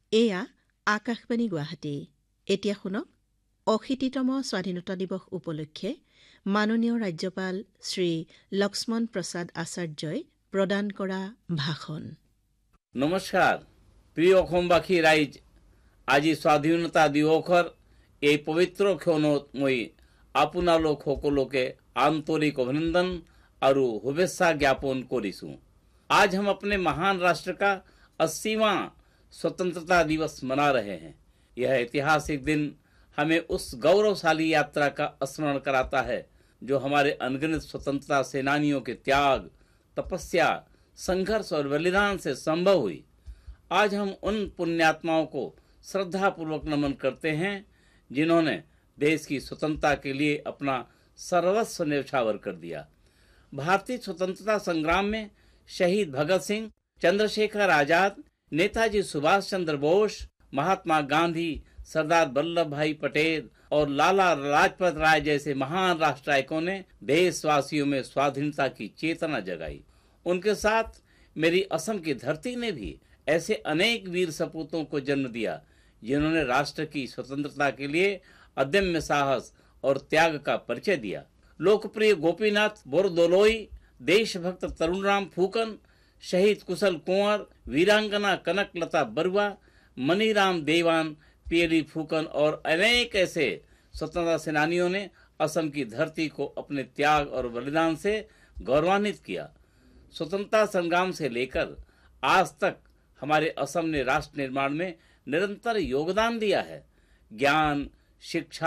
এয়া আকাশবাণী গুৱাহাটী। এতিয়া শুনক ৮০তম স্বাধীনতা দিৱস উপলক্ষে মাননীয় ৰাজ্যপাল শ্ৰী লক্ষ্মণ প্ৰসাদ আচাৰ্যই প্ৰদান কৰা ভাষণ। নমস্কাৰ প্ৰিয় অসমবাসী ৰাইজ, আজি স্বাধীনতা দিৱসৰ এই পবিত্ৰ ক্ষণত মই আপোনালোক সকলোকে आंतरिक अभिनंदन और शुभेच्छा ज्ञापन करिछु। आज हम अपने महान राष्ट्र का 80वां स्वतंत्रता दिवस मना रहे हैं। यह ऐतिहासिक दिन हमें उस गौरवशाली यात्रा का स्मरण कराता है जो हमारे अनगिनत स्वतंत्रता सेनानियों के त्याग, तपस्या, संघर्ष और बलिदान से संभव हुई। आज हम उन पुण्यात्माओं को श्रद्धापूर्वक नमन करते हैं जिन्होंने देश की स्वतंत्रता के लिए अपना सर्वस्व न्यौछावर कर दिया। भारतीय स्वतंत्रता संग्राम में शहीद भगत सिंह, चंद्रशेखर आजाद, नेताजी सुभाष चंद्र बोस, महात्मा गांधी, सरदार वल्लभ भाई पटेल और लाला लाजपत राय जैसे महान राष्ट्रनायकों ने देशवासियों में स्वाधीनता की चेतना जगाई। उनके साथ मेरी असम की धरती ने भी ऐसे अनेक वीर सपूतों को जन्म दिया जिन्होंने राष्ट्र की स्वतंत्रता के लिए अदम्य साहस और त्याग का परिचय दिया। लोकप्रिय गोपीनाथ बोरदोलोई, देशभक्त तरुणराम फूकन, शहीद कुशल कुंवर, वीरांगना कनकलता बरुआ, मनीराम देवान, पीएली फूकन और अनेक ऐसे स्वतंत्रता सेनानियों ने असम की धरती को अपने त्याग और बलिदान से गौरवान्वित किया। स्वतंत्रता संग्राम से लेकर आज तक हमारे असम ने राष्ट्र निर्माण में निरंतर योगदान दिया है। ज्ञान, शिक्षा